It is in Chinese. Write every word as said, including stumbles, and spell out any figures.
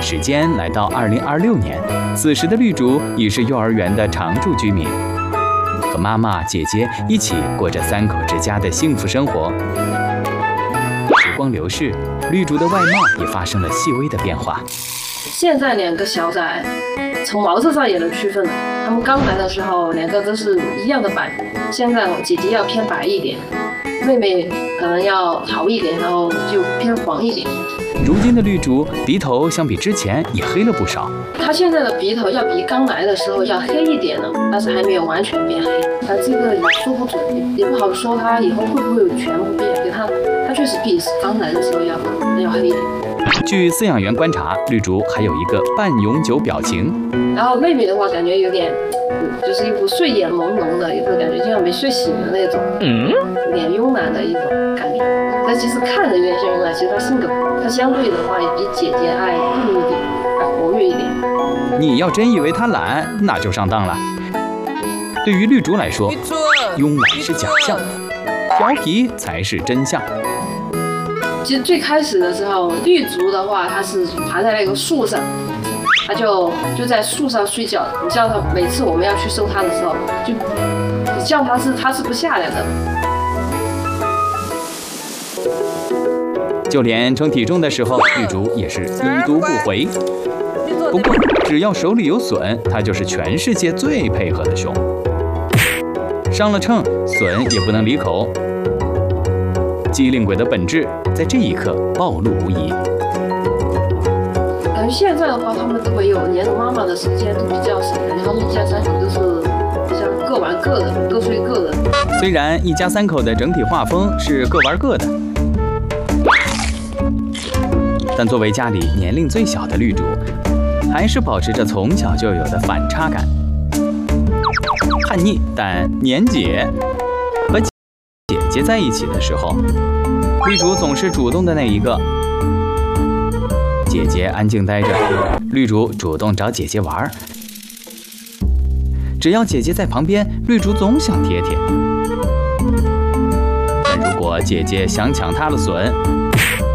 时间来到二零二六年，此时的绿竹已是幼儿园的常住居民，和妈妈、姐姐一起过着三口之家的幸福生活。时光流逝，绿竹的外貌也发生了细微的变化。 现在两个小崽，从毛色上也能区分了。他们刚来的时候，两个都是一样的白，现在姐姐要偏白一点，妹妹可能要桃一点，然后就偏黄一点。 如今的绿竹鼻头相比之前也黑了不少。 它现在的鼻头要比刚来的时候要黑一点了，但是还没有完全变黑。它这个也说不准，也不好说它以后会不会有全部变。给它，它确实比刚来的时候要要黑一点。 据饲养员观察，绿竹还有一个半永久表情。 然后妹妹的话，感觉有点，就是一副睡眼朦胧的一个感觉，就像没睡醒的那种，嗯，有点慵懒的一种感觉。但其实看着有点像慵懒，其实她性格，她相对的话也比姐姐爱动一点，爱活跃一点。 你要真以为她懒，那就上当了。对于绿竹来说，慵懒是假象，调皮才是真相。 其实最开始的时候，绿竹的话，它是爬在那个树上，它就就在树上睡觉。你叫它，每次我们要去收它的时候，就你叫它是它是不下来的。 就连称体重的时候，绿竹也是已读不回。不过，只要手里有笋，它就是全世界最配合的熊。上了秤，笋也不能离口。机灵鬼的本质在这一刻暴露无遗。 感觉现在的话，他们都没有黏着妈妈的时间都比较少，感觉他们一家三口都是像各玩各的，各睡各的。 虽然一家三口的整体画风是各玩各的，但作为家里年龄最小的绿竹，还是保持着从小就有的反差感。叛逆但黏姐，和姐姐在一起的时候，绿竹总是主动的那一个。姐姐安静待着，绿竹主动找姐姐玩。只要姐姐在旁边，绿竹总想贴贴。但如果姐姐想抢她的笋，